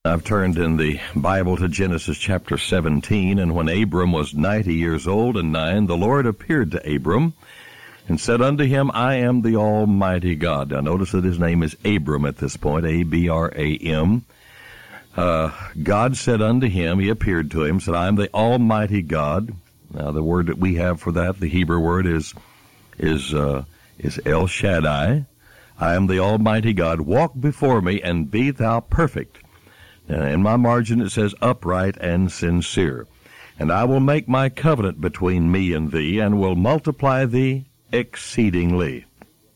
I've turned in the Bible to Genesis chapter 17, and when Abram was 90 years old and 9, the Lord appeared to Abram and said unto him, I am the Almighty God. Now notice that his name is Abram at this point, A-B-R-A-M. God said unto him, he appeared to him, said, I am the Almighty God. Now the word that we have for that, the Hebrew word is El Shaddai. I am the Almighty God. Walk before me and be thou perfect. In my margin it says upright and sincere. And I will make my covenant between me and thee, and will multiply thee exceedingly.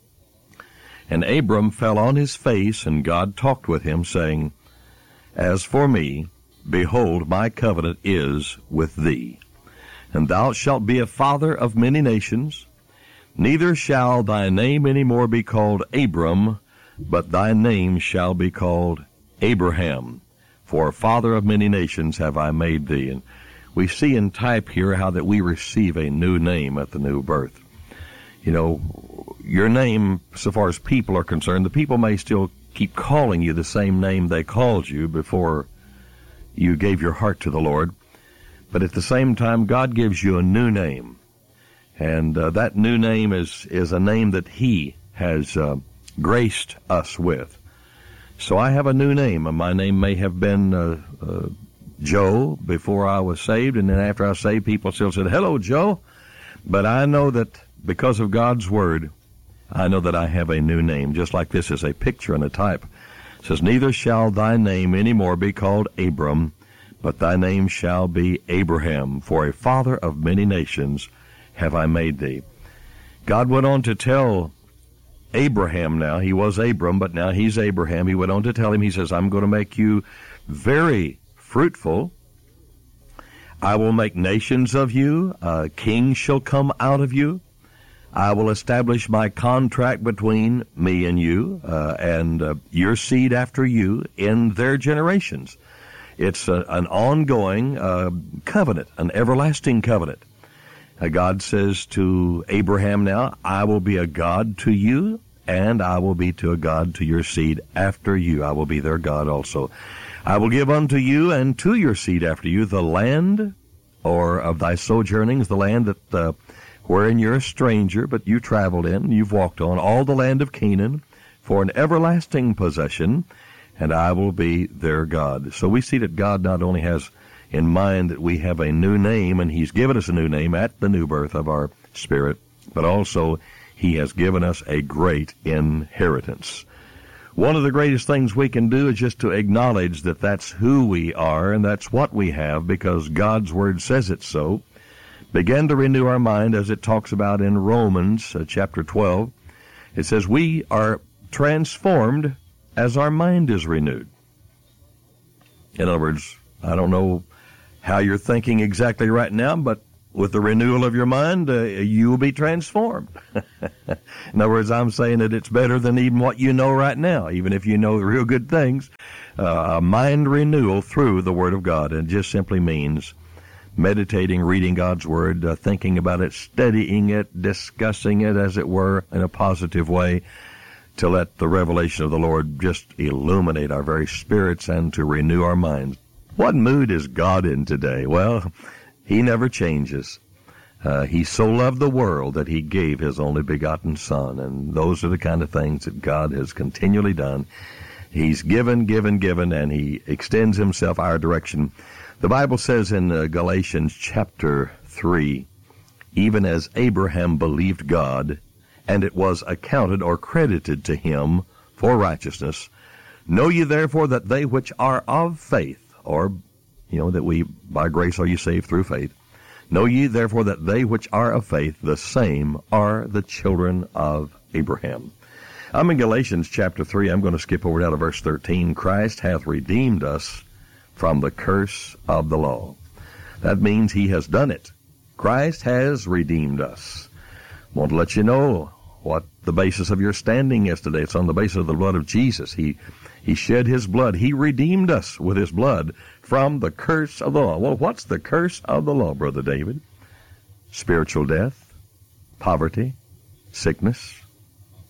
And Abram fell on his face, and God talked with him, saying, As for me, behold, my covenant is with thee. And thou shalt be a father of many nations. Neither shall thy name any more be called Abram, but thy name shall be called Abraham. For father of many nations have I made thee. And we see in type here how that we receive a new name at the new birth. You know, your name, so far as people are concerned, the people may still keep calling you the same name they called you before you gave your heart to the Lord. But at the same time, God gives you a new name. And that new name is a name that He has graced us with. So I have a new name, and my name may have been Joe before I was saved, and then after I was saved, people still said, hello, Joe. But I know that because of God's Word, I know that I have a new name, just like this is a picture and a type. It says, Neither shall thy name any more be called Abram, but thy name shall be Abraham, for a father of many nations have I made thee. God went on to tell Abraham now, he was Abram, but now he's Abraham. He went on to tell him, he says, I'm going to make you very fruitful. I will make nations of you. Kings shall come out of you. I will establish my contract between me and you and your seed after you in their generations. It's an ongoing covenant, an everlasting covenant. God says to Abraham now, I will be a God to you, and I will be to a God to your seed after you. I will be their God also. I will give unto you and to your seed after you the land, or of thy sojournings, the land that wherein you're a stranger, but you traveled in, you've walked on, all the land of Canaan, for an everlasting possession, and I will be their God. So we see that God not only has in mind that we have a new name, and He's given us a new name at the new birth of our spirit, but also He has given us a great inheritance. One of the greatest things we can do is just to acknowledge that that's who we are and that's what we have, because God's Word says it so. Begin to renew our mind, as it talks about in Romans chapter 12. It says, we are transformed as our mind is renewed. In other words, I don't know how you're thinking exactly right now, but with the renewal of your mind, you will be transformed. In other words, I'm saying that it's better than even what you know right now, even if you know real good things. A mind renewal through the Word of God. And it just simply means meditating, reading God's Word, thinking about it, studying it, discussing it, as it were, in a positive way, to let the revelation of the Lord just illuminate our very spirits and to renew our minds. What mood is God in today? Well, He never changes. He so loved the world that He gave His only begotten Son, and those are the kind of things that God has continually done. He's given, and He extends Himself our direction. The Bible says in Galatians chapter 3, even as Abraham believed God, and it was accounted or credited to him for righteousness, know ye therefore that they which are of faith, or, that we, by grace are you saved through faith. Know ye therefore that they which are of faith, the same are the children of Abraham. I'm in Galatians chapter 3. I'm going to skip over down to verse 13. Christ hath redeemed us from the curse of the law. That means He has done it. Christ has redeemed us. I want to let you know what the basis of your standing is today. It's on the basis of the blood of Jesus. He shed His blood. He redeemed us with His blood from the curse of the law. Well, what's the curse of the law, Brother David? Spiritual death, poverty, sickness,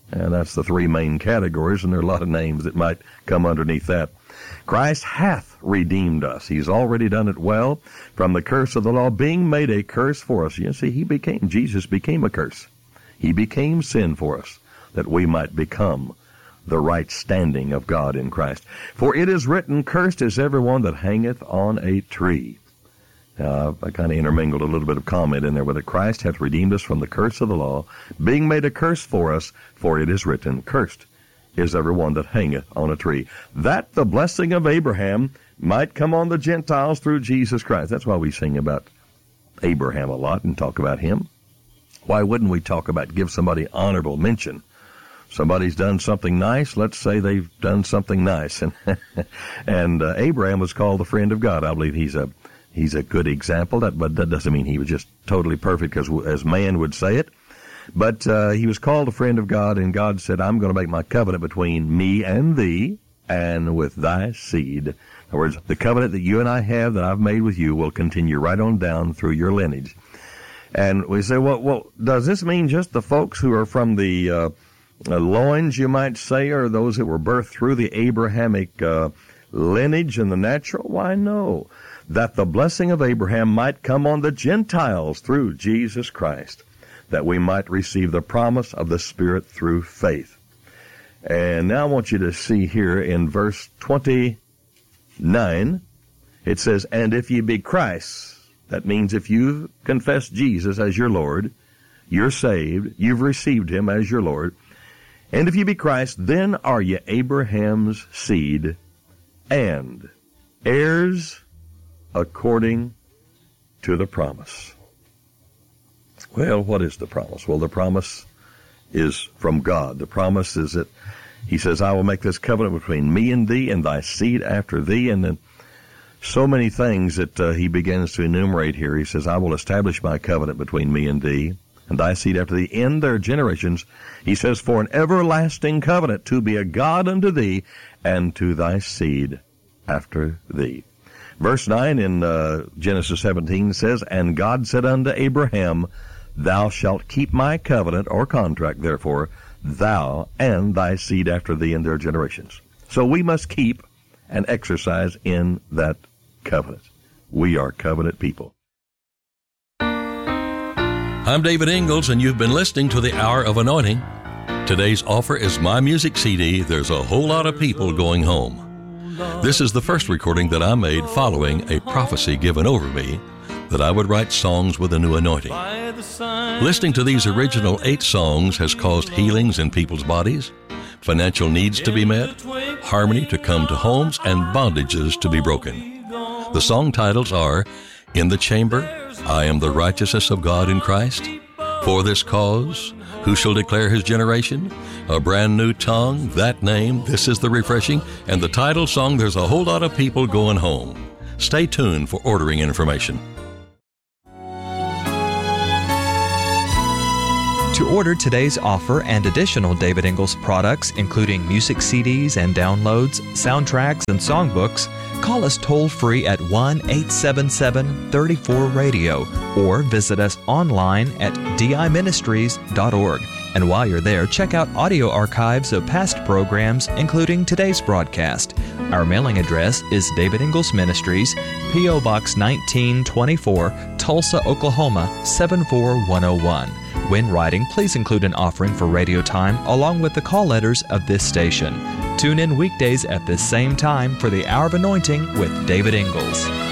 And that's the three main categories, and there are a lot of names that might come underneath that. Christ hath redeemed us. He's already done it well from the curse of the law, being made a curse for us. You see, Jesus became a curse. He became sin for us, that we might become the right standing of God in Christ. For it is written, cursed is everyone that hangeth on a tree. I kind of intermingled a little bit of comment in there with it. Christ hath redeemed us from the curse of the law, being made a curse for us, for it is written, cursed is everyone that hangeth on a tree. That the blessing of Abraham might come on the Gentiles through Jesus Christ. That's why we sing about Abraham a lot and talk about him. Why wouldn't we give somebody honorable mention? Somebody's done something nice. Let's say they've done something nice. And Abraham was called the friend of God. I believe he's a good example. But that doesn't mean he was just totally perfect, as man would say it. But he was called a friend of God, and God said, I'm going to make my covenant between me and thee, and with thy seed. In other words, the covenant that you and I have, that I've made with you, will continue right on down through your lineage. And we say, well, does this mean just the folks who are from the loins, you might say, or those that were birthed through the Abrahamic lineage in the natural? Why, no. That the blessing of Abraham might come on the Gentiles through Jesus Christ, that we might receive the promise of the Spirit through faith. And now I want you to see here in verse 29, it says, and if ye be Christ's, that means if you confess Jesus as your Lord, you're saved, you've received him as your Lord. And if ye be Christ, then are ye Abraham's seed and heirs according to the promise. Well, what is the promise? Well, the promise is from God. The promise is that he says, I will make this covenant between me and thee and thy seed after thee. And then so many things that he begins to enumerate here. He says, I will establish my covenant between me and thee and thy seed after thee in their generations. He says, for an everlasting covenant, to be a God unto thee and to thy seed after thee. Verse 9 in Genesis 17 says, and God said unto Abraham, thou shalt keep my covenant or contract, therefore, thou and thy seed after thee in their generations. So we must keep and exercise in that covenant. We are covenant people. I'm David Ingalls, and you've been listening to the Hour of Anointing. Today's offer is my music CD, There's a Whole Lot of People Going Home. This is the first recording that I made following a prophecy given over me that I would write songs with a new anointing. Listening to these original 8 songs has caused healings in people's bodies, financial needs to be met, harmony to come to homes, and bondages to be broken. The song titles are In the Chamber, I Am the Righteousness of God in Christ, For This Cause, Who Shall Declare His Generation, A Brand New Tongue, That Name, This Is the Refreshing, and the title song, There's a Whole Lot of People Going Home. Stay tuned for ordering information. To order today's offer and additional David Ingalls products, including music CDs and downloads, soundtracks, and songbooks, call us toll-free at 1-877-34-RADIO or visit us online at diministries.org. And while you're there, check out audio archives of past programs, including today's broadcast. Our mailing address is David Ingalls Ministries, P.O. Box 1924, Tulsa, Oklahoma 74101. When writing, please include an offering for radio time along with the call letters of this station. Tune in weekdays at this same time for the Hour of Anointing with David Ingalls.